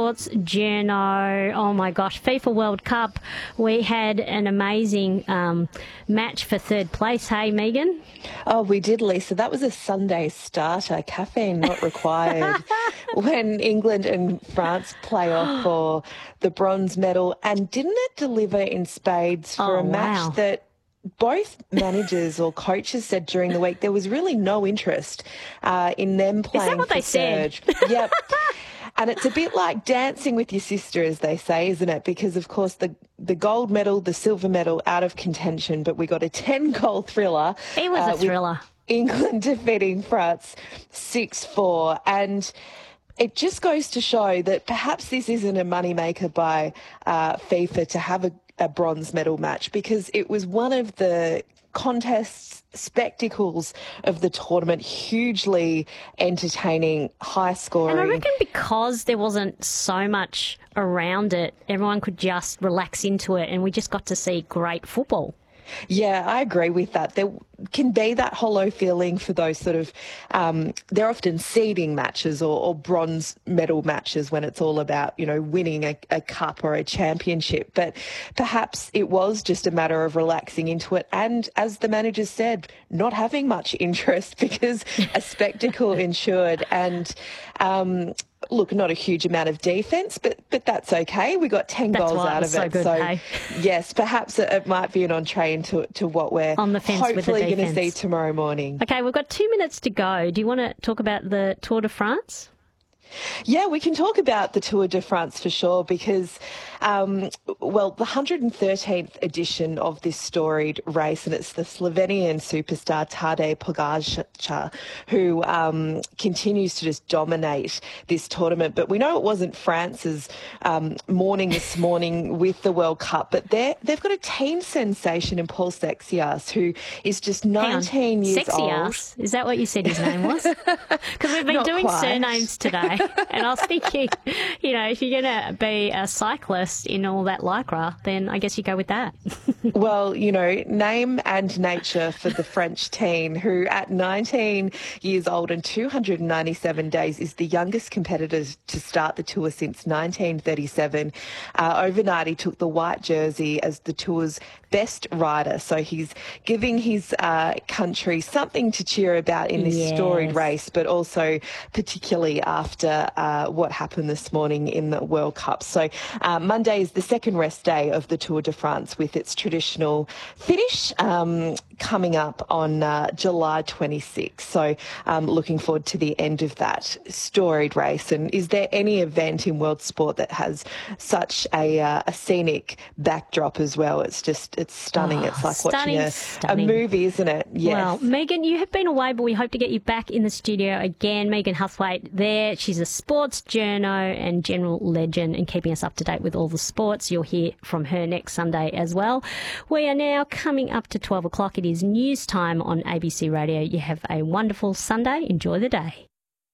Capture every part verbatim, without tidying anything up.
sports journo. Oh, my gosh, FIFA World Cup. We had an amazing um, match for third place. Hey, Megan? Oh, we did, Lisa. That was a Sunday starter, caffeine not required, when England and France play off for the bronze medal. And didn't it deliver in spades for Oh, a match wow. that both managers or coaches said during the week there was really no interest uh, in them playing what for they said? Serge. Yep. And it's a bit like dancing with your sister, as they say, isn't it? Because, of course, the, the gold medal, the silver medal out of contention, but we got a ten-goal thriller. It was uh, a thriller. England defeating France six four. And it just goes to show that perhaps this isn't a moneymaker by uh, FIFA to have a, a bronze medal match, because it was one of the contests, spectacles of the tournament, hugely entertaining, high scoring. And I reckon because there wasn't so much around it, everyone could just relax into it and we just got to see great football. Yeah, I agree with that. There can be that hollow feeling for those sort of, um, they're often seeding matches or, or bronze medal matches when it's all about, you know, winning a, a cup or a championship. But perhaps it was just a matter of relaxing into it. And as the managers said, not having much interest because a spectacle ensured. And, um, look, not a huge amount of defence, but but that's okay. We got ten That's goals why it out was of so it. good, So, hey? yes, perhaps it, it might be an entree into to what we're On the fence with the hopefully going to defence. see tomorrow morning. Okay, we've got two minutes to go. Do you want to talk about the Tour de France? Yeah, we can talk about the Tour de France for sure because, um, well, the one hundred thirteenth edition of this storied race, and it's the Slovenian superstar Tadej Pogačar who um, continues to just dominate this tournament. But we know it wasn't France's um, morning this morning with the World Cup, but they're, they've got a teen sensation in Paul Sexias, who is just nineteen years Sexy old. ass. Is that what you said his name was? Because we've been Not doing quite. surnames today. And I was thinking, you know, if you're going to be a cyclist in all that lycra, then I guess you go with that. Well, you know, name and nature for the French teen who at nineteen years old and two hundred ninety-seven days is the youngest competitor to start the Tour since nineteen thirty-seven. Uh, overnight, he took the white jersey as the Tour's best rider. So he's giving his uh, country something to cheer about in this Yes. storied race, but also particularly after uh, what happened this morning in the World Cup. So uh, Monday is the second rest day of the Tour de France with its traditional finish um, coming up on uh, July twenty-sixth. So um, looking forward to the end of that storied race. And is there any event in world sport that has such a, uh, a scenic backdrop as well? It's just, it's stunning. Oh, it's like stunning, watching a, a stunning. movie, isn't it? Yes. Well, Megan, you have been away, but we hope to get you back in the studio again. Megan Huthwaite there. She's a sports journo and general legend and keeping us up to date with all the sports. You'll hear from her next Sunday as well. We are now coming up to twelve o'clock. It is news time on A B C Radio. You have a wonderful Sunday. Enjoy the day.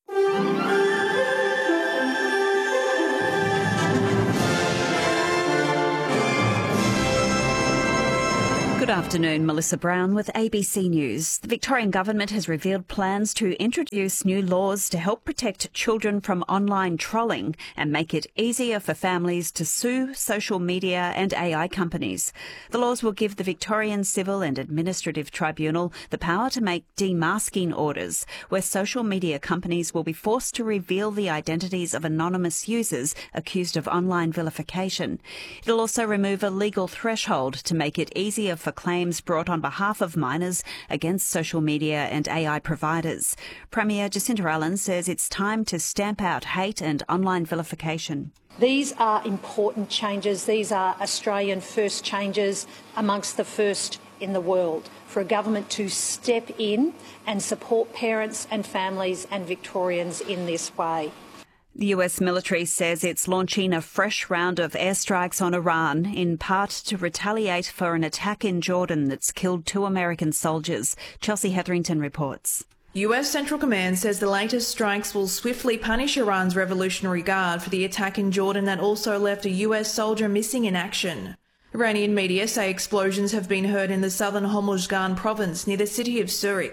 Good afternoon, Melissa Brown with A B C News. The Victorian Government has revealed plans to introduce new laws to help protect children from online trolling and make it easier for families to sue social media and A I companies. The laws will give the Victorian Civil and Administrative Tribunal the power to make demasking orders, where social media companies will be forced to reveal the identities of anonymous users accused of online vilification. It'll also remove a legal threshold to make it easier for claims brought on behalf of minors against social media and A I providers. Premier Jacinta Allen says it's time to stamp out hate and online vilification. These are important changes. These are Australian first changes, amongst the first in the world, for a government to step in and support parents and families and Victorians in this way. The U S military says it's launching a fresh round of airstrikes on Iran, in part to retaliate for an attack in Jordan that's killed two American soldiers. Chelsea Hetherington reports. U S Central Command says the latest strikes will swiftly punish Iran's Revolutionary Guard for the attack in Jordan that also left a U S soldier missing in action. Iranian media say explosions have been heard in the southern Hormuzgan province near the city of Zurich.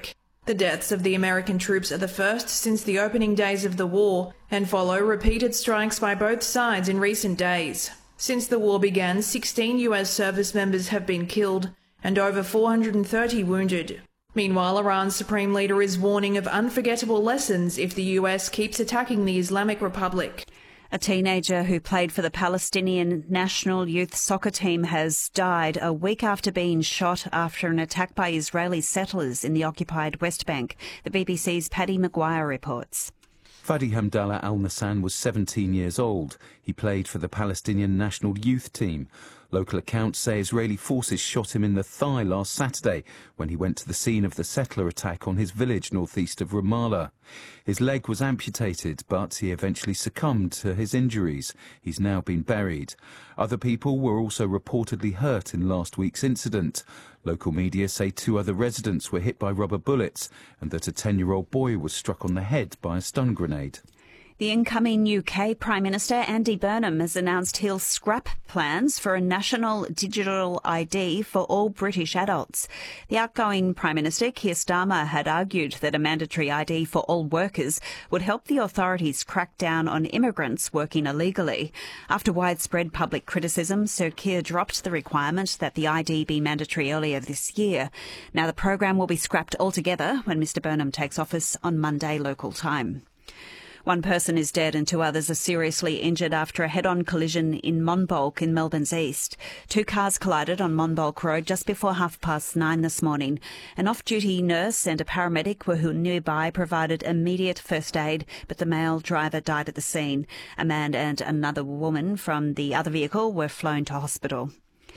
The deaths of the American troops are the first since the opening days of the war and follow repeated strikes by both sides in recent days. Since the war began, sixteen U S service members have been killed and over four hundred thirty wounded. Meanwhile, Iran's supreme leader is warning of unforgettable lessons if the U S keeps attacking the Islamic Republic. A teenager who played for the Palestinian national youth soccer team has died a week after being shot after an attack by Israeli settlers in the occupied West Bank. The B B C's Paddy Maguire reports. Fadi Hamdallah Al-Nassan was seventeen years old. He played for the Palestinian national youth team. Local accounts say Israeli forces shot him in the thigh last Saturday when he went to the scene of the settler attack on his village northeast of Ramallah. His leg was amputated, but he eventually succumbed to his injuries. He's now been buried. Other people were also reportedly hurt in last week's incident. Local media say two other residents were hit by rubber bullets and that a ten-year-old boy was struck on the head by a stun grenade. The incoming U K Prime Minister Andy Burnham has announced he'll scrap plans for a national digital I D for all British adults. The outgoing Prime Minister, Keir Starmer, had argued that a mandatory I D for all workers would help the authorities crack down on immigrants working illegally. After widespread public criticism, Sir Keir dropped the requirement that the I D be mandatory earlier this year. Now the program will be scrapped altogether when Mr Burnham takes office on Monday local time. One person is dead and two others are seriously injured after a head-on collision in Monbulk in Melbourne's east. Two cars collided on Monbulk Road just before half past nine this morning. An off-duty nurse and a paramedic were who nearby provided immediate first aid, but the male driver died at the scene. A man and another woman from the other vehicle were flown to hospital.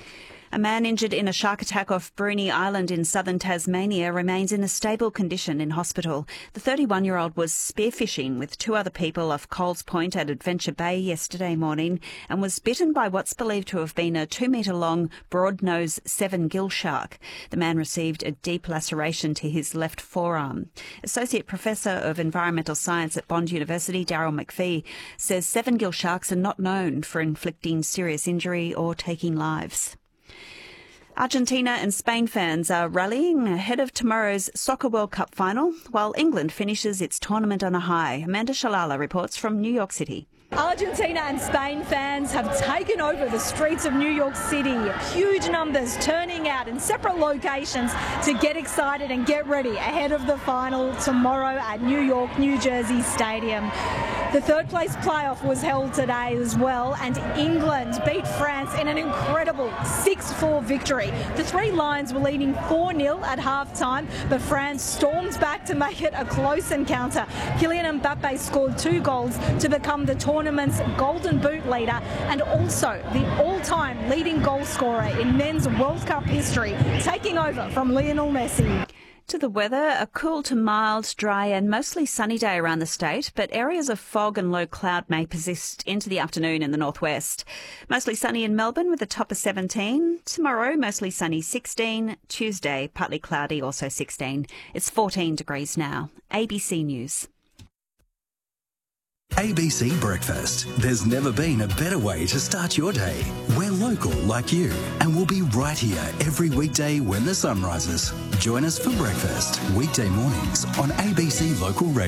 A man injured in a shark attack off Bruny Island in southern Tasmania remains in a stable condition in hospital. The thirty-one-year-old was spearfishing with two other people off Coles Point at Adventure Bay yesterday morning and was bitten by what's believed to have been a two-metre-long broad-nose seven-gill shark. The man received a deep laceration to his left forearm. Associate Professor of Environmental Science at Bond University, Daryl McPhee, says seven-gill sharks are not known for inflicting serious injury or taking lives. Argentina and Spain fans are rallying ahead of tomorrow's Soccer World Cup final, while England finishes its tournament on a high. Amanda Shalala reports from New York City. Argentina and Spain fans have taken over the streets of New York City. Huge numbers turning out in separate locations to get excited and get ready ahead of the final tomorrow at New York, New Jersey Stadium. The third place playoff was held today as well, and England beat France in an incredible six four victory. The Three Lions were leading four nil at half-time, but France stormed back to make it a close encounter. Kylian Mbappe scored two goals to become the tournament's Golden Boot leader and also the all-time leading goal scorer in men's World Cup history, taking over from Lionel Messi. To the weather, a cool to mild, dry and mostly sunny day around the state, but areas of fog and low cloud may persist into the afternoon in the northwest. Mostly sunny in Melbourne with a top of seventeen. Tomorrow, mostly sunny sixteen. Tuesday, partly cloudy, also sixteen. It's fourteen degrees now. A B C News. A B C Breakfast. There's never been a better way to start your day. We're local like you, and we'll be right here every weekday when the sun rises. Join us for breakfast, weekday mornings on A B C Local Radio.